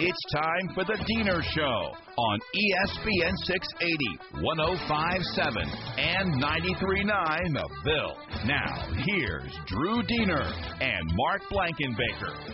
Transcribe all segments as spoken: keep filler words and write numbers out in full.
It's time for the Diener Show on E S P N six eighty, one oh five point seven, and ninety-three point nine The Bill. Now, here's Drew Diener and Mark Blankenbaker.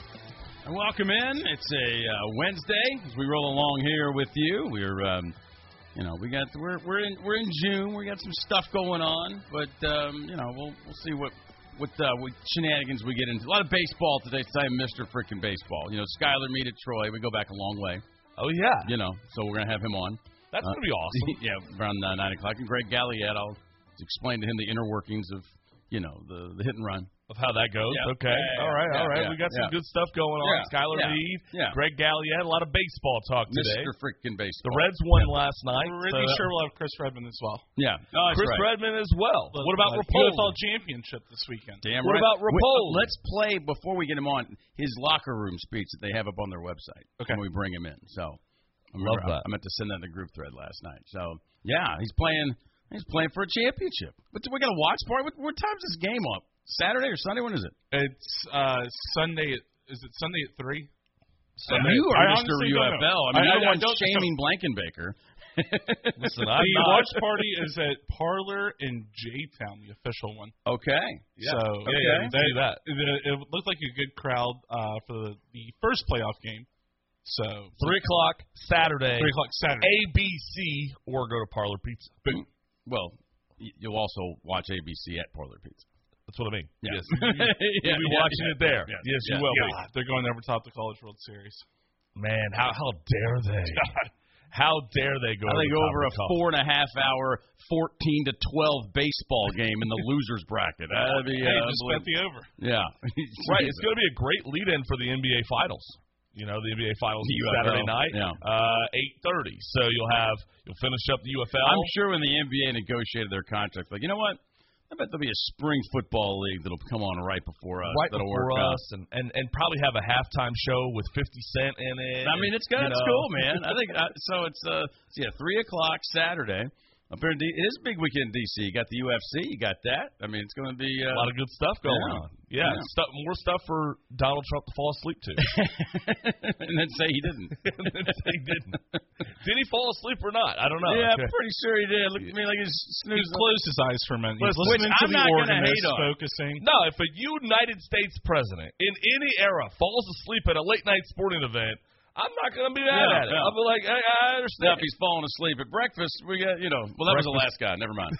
Welcome in. It's a uh, Wednesday as we roll along here with you. We're, um, you know, we got we're we're in we're in June. We got some stuff going on, but um, you know, we'll we'll see what. What, uh, what shenanigans we get into. A lot of baseball today. Today, Mister Frickin' Baseball. You know, Skyler Meade at Troy. We go back a long way. Oh, yeah. You know, so we're going to have him on. That's uh, going to be awesome. Yeah, around uh, nine o'clock. And Greg Galliette, I'll explain to him the inner workings of, you know, the, the hit and run. Of how that goes. Yeah. Okay. Yeah, all right. yeah, all right. Yeah, we got some yeah. good stuff going on. Yeah. Skyler yeah. Meade, yeah. Greg Galliette, a lot of baseball talk today. Mister Frickin' Baseball. The Reds won last night. We're pretty so sure we'll have Chris Redmond as well. Yeah. Oh, Chris right. Redmond as well. But, what about uh, Rapolo? U F L Championship this weekend. Damn what right. about Rapolo? Wait, let's play, before we get him on, his locker room speech that they have up on their website. Okay. When we bring him in. So, I love remember, that. I meant to send that in the group thread last night. So, yeah, he's playing He's playing for a championship. But we're going to watch part. What, what time's this game up? Saturday or Sunday? When is it? It's uh, Sunday. At, is it Sunday at three? Sunday. You are I Mister honestly U don't F L. know. I mean, I- you're the I- one I don't- shaming Blankenbaker. Listen, I'm the not. watch party is at Parlor in J-Town, the official one. Okay. Yeah. So Okay. Yeah, yeah, that, see that. It, it looked like a good crowd uh, for the, the first playoff game. So Three o'clock Saturday. three o'clock Saturday. A B C or go to Parlor Pizza. But, well, you'll also watch A B C at Parlor Pizza. That's what I mean. Yeah. Yes. You'll Yeah, be yeah, watching yeah, it there. yeah, yes, yeah. you will God, they're going over top the College World Series. be. Man, how how dare they? How dare they go? How they over go top over of a the college? four and a half hour, fourteen to twelve baseball game in the losers bracket. That'd be, Hey, uh, just bet the over. yeah. Right, it's going to be a great lead-in for the N B A Finals. You know, the N B A Finals The is U F L, Saturday night, yeah. uh, eight thirty. So you'll have you'll finish up the U F L. I'm sure when the N B A negotiated their contract, like, you know what? I bet there'll be a spring football league that'll come on right before us. right that'll before work us, and, and and probably have a halftime show with fifty Cent in it. I mean, it's good. You It's know. cool, man. I think uh, so. It's uh, it's, yeah, three o'clock Saturday. Up here in D- it is a big weekend in D C. You got the U F C. You got that. I mean, it's going to be uh, A lot of good stuff going yeah. on. Yeah, Yeah. Stuff, more stuff for Donald Trump to fall asleep to. and then say he didn't. And then say he didn't. Did he fall asleep or not? I don't know. Yeah, Okay. I'm pretty sure he did. Looked at me like he's He snoozing. closed his eyes for a minute. He's Listen, listening which to I'm the not gonna organist, hate on. focusing. No, if a United States president in any era falls asleep at a late night sporting event, I'm not going to be mad Yeah, at it. yeah. I'll be like, hey, I Now, understand. if he's falling asleep at breakfast, we got, you know, well, that was the last guy. Never mind.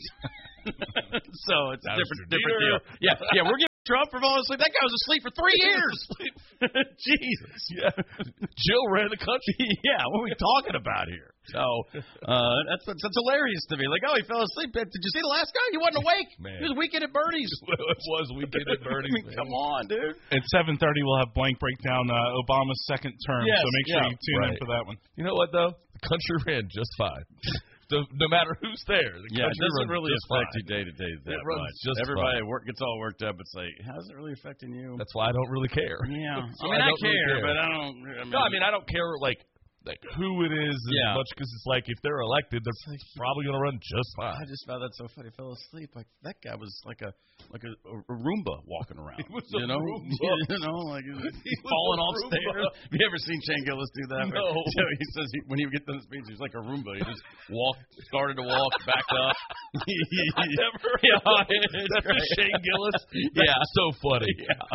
so it's a That was different, your different deal. dealer. Yeah, yeah, we're giving Trump for falling asleep. That guy was asleep for three years. Jesus. Yeah. Jill ran the country. Yeah, what are we talking about here? So uh, that's that's hilarious to me. Like, oh, he fell asleep. Did you see the last guy? He wasn't awake. Man. He was weekend at Bernie's. It was weekend at I Bernie's. mean, come on, dude. At seven thirty, we'll have blank breakdown uh, Obama's second term. Yes, so make sure yeah. you tune Right. in for that one. You know what, though? The country ran just fine. no, no matter who's there. The Yeah, it country doesn't runs really just affect fine. you day to day that It runs much. just Everybody fine. work, gets all worked up. It's like, how's it really affecting you? That's why I don't really care. Yeah, So I mean, I, don't really care, but I don't. I mean, No, I mean, I don't care, like, like who it is as Yeah. much because it's like if they're elected, they're probably going to run just fine. I just found that so funny. He fell asleep. Like that guy was like a like a, a Roomba walking around. He was you a know, Roomba. you know, like he was He was falling a off Roomba. stairs. Have you ever seen Shane Gillis do that? No. So he says he, when he would get done the speech, he's like a Roomba. He just walked, started to walk, backed up. I never heard Yeah, of that. it's That's great. a Shane Gillis. Yeah. That's so funny. Yeah.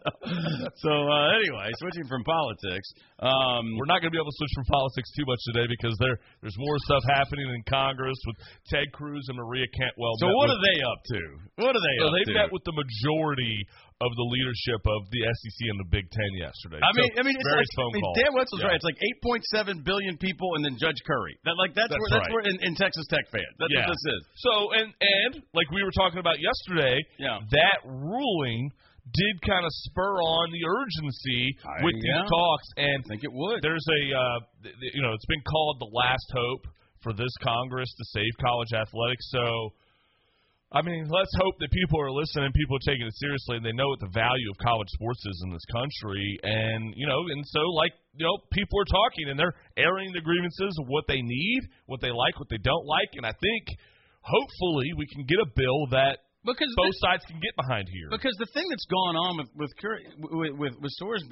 So, so uh, anyway, switching from politics. Um, We're not going to be able to switch from politics too much today because there there's more stuff happening in Congress with Ted Cruz and Maria Cantwell. so met what with, are they up to? What are they So up they to? met with the majority of the leadership of the S E C and the Big Ten yesterday. I mean, So I mean, it's various like, phone I mean, calls. Dan Wetzel's Yeah. right. It's like eight point seven billion people, and then Judge Curry. That like that's, That's where that's right. where in, in Texas Tech fans. That's Yeah. what this is. So and and like we were talking about yesterday, Yeah. that ruling did kind of spur on the urgency I- with yeah. these talks. And I think it would. there's a uh, th- th- you know it's been called the last hope for this Congress to save college athletics. So I mean, let's hope that people are listening, people are taking it seriously, and they know what the value of college sports is in this country. And, you know, and so, like, you know, people are talking, and they're airing the grievances of what they need, what they like, what they don't like. And I think, hopefully, we can get a bill that because both the, sides can get behind here. because the thing that's gone on with with Curry, with with, with Sorsby,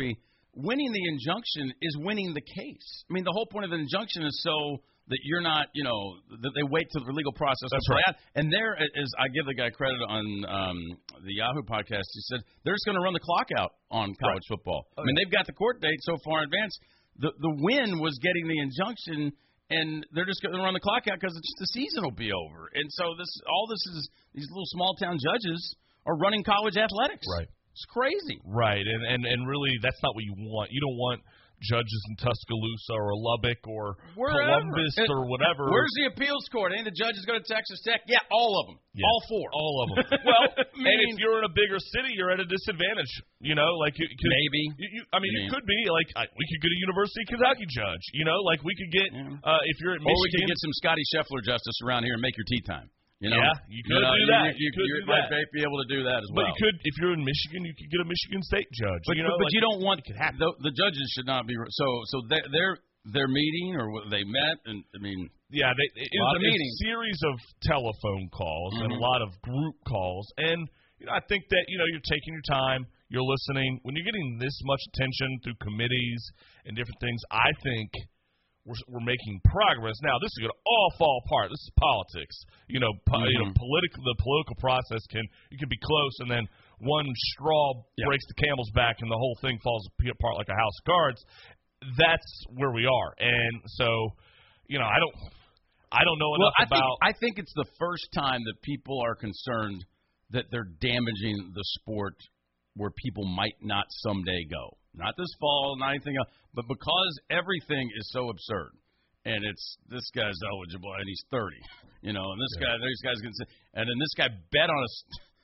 winning the injunction is winning the case. I mean, the whole point of the injunction is so that you're not, you know, that they wait till the legal process That's to play right. out. And there is, I give the guy credit on um, the Yahoo podcast. He said they're just going to run the clock out on college Right. football. Oh, I mean, yeah. they've got the court date so far in advance. The the win was getting the injunction, and they're just going to run the clock out because the season will be over. And so this, all this is these little small town judges are running college athletics. Right. It's crazy. Right, and, and and really, that's not what you want. You don't want judges in Tuscaloosa or Lubbock or Wherever. Columbus It- or whatever. Where's the appeals court? Ain't the judges go to Texas Tech? Yeah, all of them. Yeah. All four. All of them. Well, I and mean- if you're in a bigger city, you're at a disadvantage. You know, like you, could, Maybe. You, you, I mean, I mean- it could be like I, we could get a University of Kentucky judge. You know, like we could get Yeah. uh, if you're at Or we Michigan. could get some Scotty Scheffler justice around here and make your tea time. You know? Yeah, you could know, do that. You, You could you do might that. be able to do that as but well. you could, if you're in Michigan, you could get a Michigan State judge. But you know, but, but like, you don't want it could happen. the, the judges should not be so so their their their meeting or what they met and I mean Yeah, they, it A was lot of a meetings. series of telephone calls and a Mhm. lot of group calls, and you know, I think that you know you're taking your time, you're listening. When you're getting this much attention through committees and different things, I think we're we're making progress. Now, this is going to all fall apart. This is politics. You know, po- you know, Mhm. political the political process can you can be close, and then one straw Yeah. breaks the camel's back, and the whole thing falls apart like a house of cards. That's where we are, and so you know, I don't. I don't know well enough I think about. I think it's the first time that people are concerned that they're damaging the sport where people might not someday go. Not this fall, not anything else, but because everything is so absurd. And it's this guy's eligible and he's thirty, you know, and this Yeah. guy, these guys can say, and then this guy bet on us.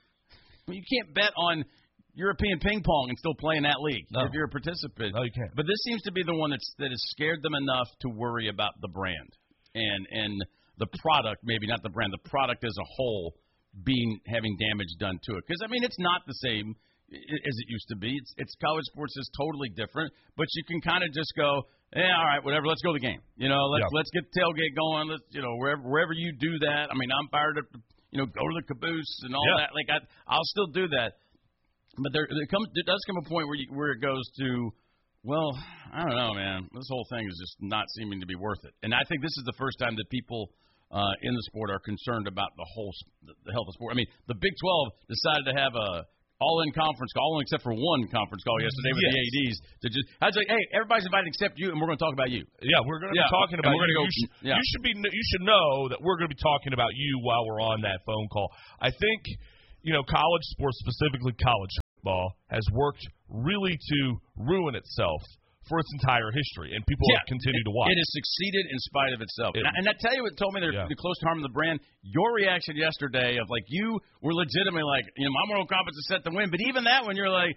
I mean, you can't bet on European ping pong and still play in that league No. if you're a participant. No, you can't. But this seems to be the one that's that has scared them enough to worry about the brand and and the product, maybe not the brand, the product as a whole being having damage done to it. Because I mean, it's not the same i- as it used to be. It's it's college sports is totally different, but you can kind of just go, yeah, all right, whatever. Let's go to the game. You know, let's Yeah. let's get the tailgate going. Let's you know wherever wherever you do that. I mean, I'm fired up to you know go to the caboose and all Yeah. that. Like I, I'll still do that. But there, there comes, there does come a point where you, where it goes to, well, I don't know, man. This whole thing is just not seeming to be worth it. And I think this is the first time that people uh, in the sport are concerned about the whole the health of sport. I mean, the Big twelve decided to have a all-in conference call, all in except for one conference call yesterday with Yes. the A Ds to just. I was like, hey, everybody's invited except you, and we're going to talk about you. Yeah, we're going to Yeah, be talking and about we're you. gonna go- you, should, yeah. you should be. You should know that we're going to be talking about you while we're on that phone call. I think you know college sports, specifically college football, has worked really to ruin itself for its entire history, and people Yeah, have continued it, to watch. It has succeeded in spite of itself. It- and, I, and I tell you what told me they're, Yeah. they're close to harming the brand. Your reaction yesterday of like you were legitimately like, you know, my moral compass is set to win, but even that one you're like,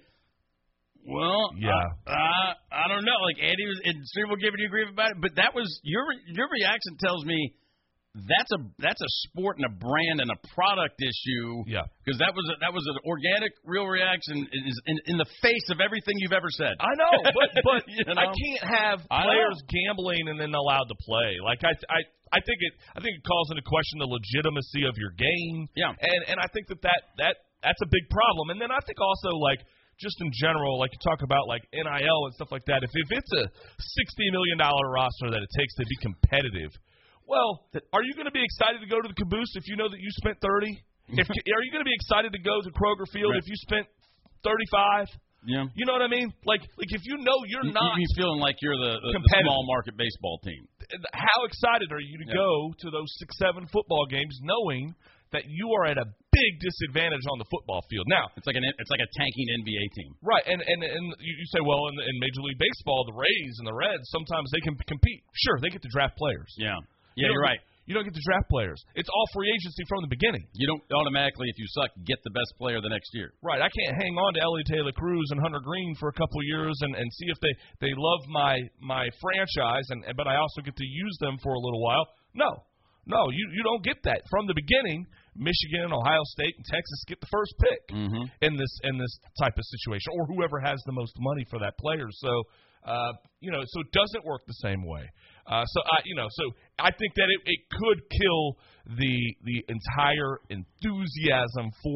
well, Yeah. uh, uh, I don't know. Like Andy was and Steve were giving you grief about it, but that was your your reaction tells me that's a that's a sport and a brand and a product issue. Yeah. because that was a, that was an organic, real reaction in, in, in the face of everything you've ever said. I know, but but You know? I can't have I know. players gambling and then allowed to play. Like I I I think it I think it calls into question the legitimacy of your game. Yeah. And and I think that that that that's a big problem. And then I think also like just in general, like you talk about like N I L and stuff like that. If if it's a sixty million dollar roster that it takes to be competitive, well, are you going to be excited to go to the caboose if you know that you spent thirty? If are you going to be excited to go to Kroger Field Right. if you spent thirty-five? Yeah. You know what I mean? Like, like if you know you're You- not, you feeling like you're the, the, the competitive. small market baseball team. how excited are you to Yeah. go to those six, seven football games, knowing that you are at a big disadvantage on the football field? Now, It's like an it's like a tanking N B A team. right, and and and you you say, well, in, in Major League Baseball, the Rays and the Reds, sometimes they can compete. Sure, they get to draft players. Yeah. You Yeah, don't you're get- right. You don't get to draft players. It's all free agency from the beginning. You don't automatically, if you suck, get the best player the next year. Right, I can't hang on to Ellie Taylor Cruz and Hunter Green for a couple of years and, and see if they, they love my my franchise, and but I also get to use them for a little while. No, no, you you don't get that from the beginning. Michigan, Ohio State, and Texas get the first pick Mm-hmm. in this in this type of situation, or whoever has the most money for that player. So, uh, you know, so it doesn't work the same way. Uh, so I, you know, so I think that it, it could kill the the entire enthusiasm for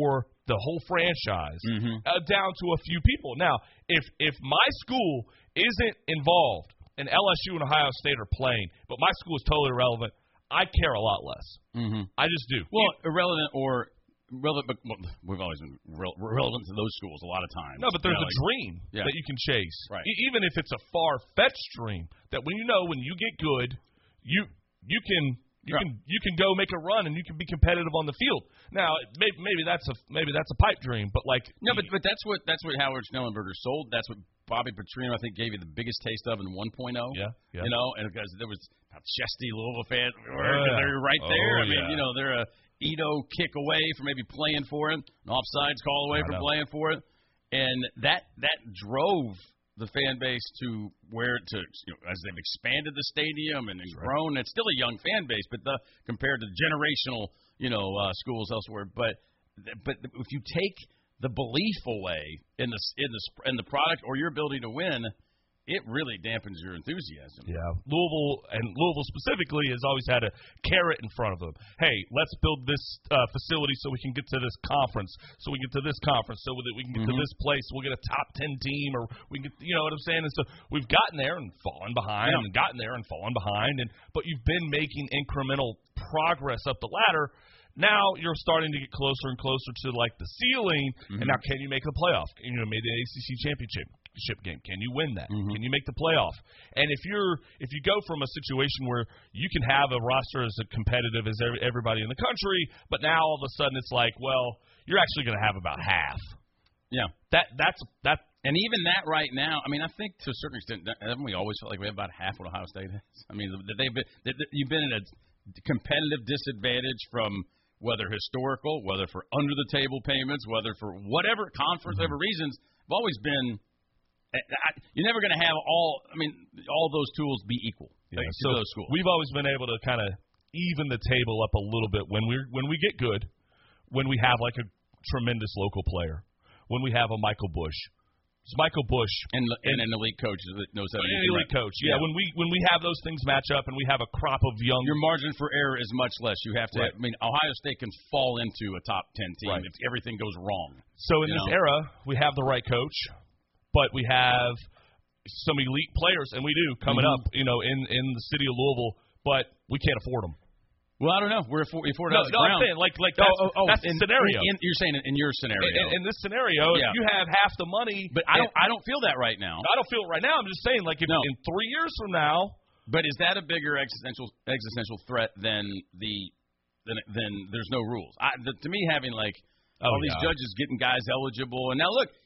the whole franchise mm-hmm. uh, down to a few people. Now, if if my school isn't involved and L S U and Ohio State are playing, but my school is totally irrelevant, I care a lot less. Mm-hmm. I just do. Well, irrelevant or relevant, but well, we've always been re- relevant to those schools a lot of times. No, but there's you know, a like, dream yeah. that you can chase, right. e- even if it's a far-fetched dream. That when you know when you get good, you you can. You right. can you can go make a run and you can be competitive on the field. Now maybe, maybe that's a maybe that's a pipe dream, but like no, but but that's what that's what Howard Schnellenberger sold. That's what Bobby Petrino I think gave you the biggest taste of in one point oh. Yeah, yeah. You know, and because there was a chesty Louisville fan, oh, yeah. they're right there. Oh, I mean, yeah. you know, they're a Ito kick away from maybe playing for him, an offsides call away I from know. playing for it, and that that drove the fan base to where to you know, as they've expanded the stadium and, and grown. It's still a young fan base, but the compared to generational you know uh, schools elsewhere. But but if you take the belief away in the in the in the product or your ability to win, it really dampens your enthusiasm. Yeah, Louisville and Louisville specifically has always had a carrot in front of them. Hey, let's build this uh, facility so we can get to this conference, so we get to this conference, so that we can get mm-hmm. to this place. We'll get a top ten team, or we can get, you know what I'm saying. And so we've gotten there and fallen behind, yeah. and gotten there and fallen behind, and but you've been making incremental progress up the ladder. Now you're starting to get closer and closer to like the ceiling, mm-hmm. and now can you make the playoff? You know, made the A C C championship. game. Can you win that? Mm-hmm. Can you make the playoff? And if you're if you go from a situation where you can have a roster as competitive as everybody in the country, but now all of a sudden it's like, well, you're actually going to have about half. Yeah, that that's that, and even that right now. I mean, I think to a certain extent, haven't we always felt like we have about half what Ohio State has? I mean, they've been you've been in a competitive disadvantage from whether historical, whether for under the table payments, whether for whatever conference, mm-hmm. whatever reasons, have always been. You're never going to have all. I mean, all those tools be equal. Yeah, like, so those schools. We've always been able to kind of even the table up a little bit when we when we get good, when we have like a tremendous local player, when we have a Michael Bush. It's Michael Bush and, and an elite coach that knows how to an elite coach. Yeah, yeah, when we when we have those things match up and we have a crop of young, your margin for error is much less. You have to. Right. Have, I mean, Ohio State can fall into a top ten team right. if everything goes wrong. So in this know? era, we have the right coach, but we have some elite players, and we do coming mm-hmm. up, you know, in in the city of Louisville, but we can't afford them. Well, I don't know. We're afford, afford no, out no, ground. I'm saying like like that's, oh, oh, oh, that's in, the scenario. In, you're saying in your scenario. In, in this scenario, yeah. if you have half the money, but I don't I don't feel that right now. I don't feel it right now. I'm just saying, like if no. in three years from now. But is that a bigger existential existential threat than the than than there's no rules? I, the, to me, having like oh, all yeah. these judges getting guys eligible, and now look,